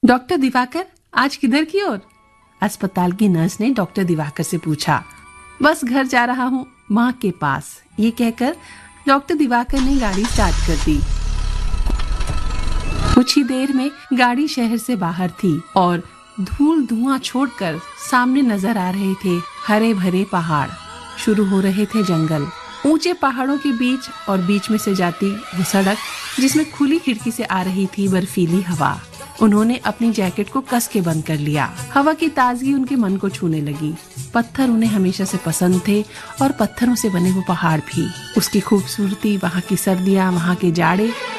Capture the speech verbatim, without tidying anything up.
Doctor Diwakar आज किधर की ओर? अस्पताल की नर्स ने डॉक्टर दिवाकर से पूछा। बस घर जा रहा हूँ, माँ के पास, ये कहकर डॉक्टर दिवाकर ने गाड़ी स्टार्ट कर दी। कुछ ही देर में गाड़ी शहर से बाहर थी और धूल धुआं छोड़कर सामने नजर आ रहे थे हरे भरे पहाड़। शुरू हो रहे थे जंगल, ऊंचे पहाड़ों के बीच और बीच में से जाती वो सड़क जिसमें खुली खिड़की से आ रही थी बर्फीली हवा। उन्होंने अपनी जैकेट को कस के बंद कर लिया। हवा की ताजगी उनके मन को छूने लगी। पत्थर उन्हें हमेशा से पसंद थे और पत्थरों से बने वो पहाड़ भी। उसकी खूबसूरती, वहाँ की सर्दियाँ, वहाँ के जाड़े